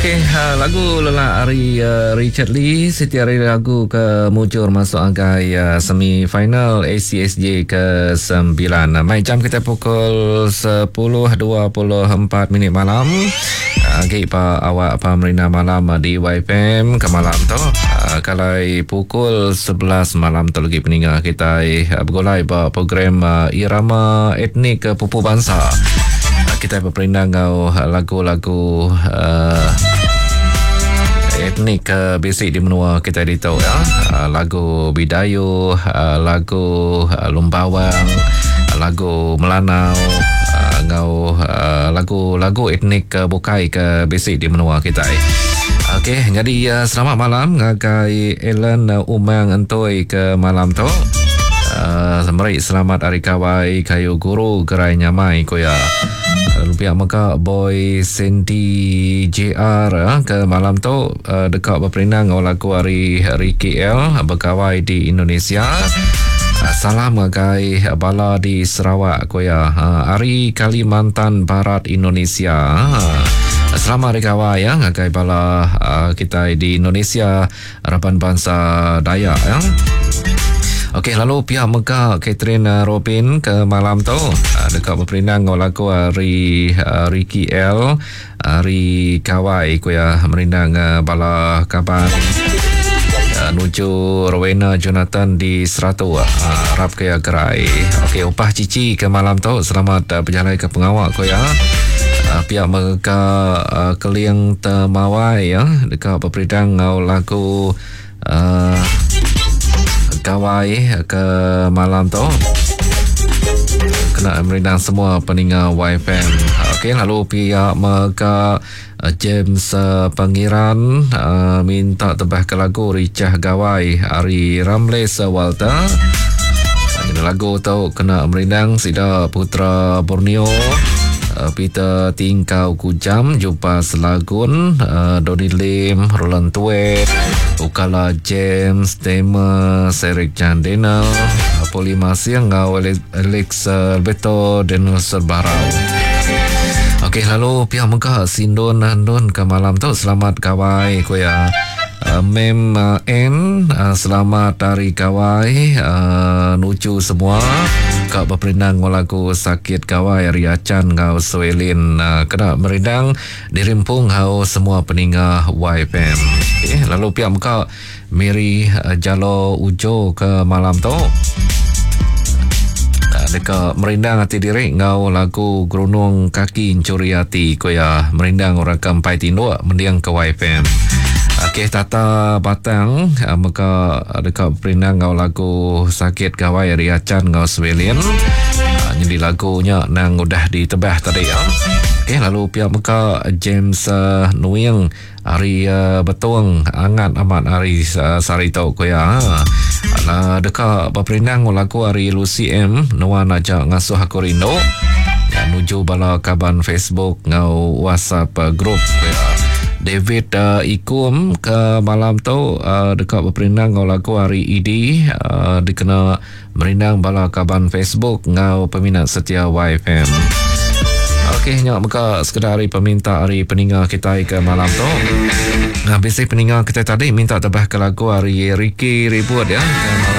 Okey, lagu lelak hari Richard Lee setiap hari lagu ke mujur masuk angkai semi-final ACSJ ke-9. Mai jam kita pukul 10.24 malam. Agak pa awak pa merina malam di YFM ke malam tu. Kalau pukul 11 malam tu lagi peninggal kita bergolai program irama etnik pupu bangsa. Kita berperindang lagu-lagu etnik basic di menua kita tahu ya. Lagu Bidayuh, lagu Lumbawang, lagu Melanau, lagu etnik bukai ke basic di menua kita. Okey, jadi selamat malam ngagai Ellen Umang Entoi ke malam tu. Mari selamat hari kawai kayu guru gerai nyamai koya. Lupiak maka boy Sandy JR ke malam tu dekat berperindang lagu hari KL berkawai di Indonesia. Salam ngagai bala di Sarawak koya. Hari Kalimantan Barat Indonesia. Selamat hari kawai ya ngagai bala kita di Indonesia harapan bangsa Dayak ya. Okey, lalu pihak Mekah Catherine Robin ke malam tu dekat berperindang lagu hari KL hari kawai kuya merindang bala kaban nuju Rowena Jonathan di Seratu Arab kaya gerai. Okey, upah cici ke malam tu selamat berjalan ke pengawal kuya. Pihak Mekah Keliang Temawai ya dekat berperindang lagu kawai ke malam tu kena merindang semua peninggal YFM. Okey, lalu pihak Mega James Pangeran minta tebah ke lagu Ricah Gawai hari Ramles Walter. Jadi lagu tu kena merindang Sida Putra Borneo, Peter Tingkau Kujam, Jumpa Selagun, Donny Lim, Roland Tue, Ukala James, Tema, Serik Chandena, Polimasi Ngau Alex Alberto, Daniel Serbarau. Okey, lalu pihak Mekah Sindon Nandon ke malam tu selamat kawai kuya. Mem N selamat hari kawai nuju semua kau berperindang lagu sakit kawai riacan ngau Swelin kena merindang dirimpung ngau semua peninggal YFM. Okay, lalu pihak Mekah Mary Jalo Ujo ke malam tu dekat merindang hati diri ngau lagu Grunung Kaki Curi Hati kuya merindang orang kampai tinduk mendiang ke YFM. Okey, Tata Batang maka dekat perindang ngau lagu sakit kawai riacan ngau Swelin. Jadi lagunya nang udah ditebah tadi ya. Okey, lalu pihak muka James Nuing hari betung angat amat hari sarito ko ya. Dekat berperindang lagu hari Lucy M nuan aja ngasuh aku rindu. Nuju bala kaban Facebook ngau WhatsApp group ya. David Ikum ke malam tu dekat berperindang ngau lagu hari ID dikena merindang bala kaban Facebook ngau peminat setia YFM. Okey, nyak muka sekedar hari peminta hari peninggal kita ke malam tu. Biasa peninggal kita tadi minta tebah ke lagu hari Ricky Ribut ya ke malam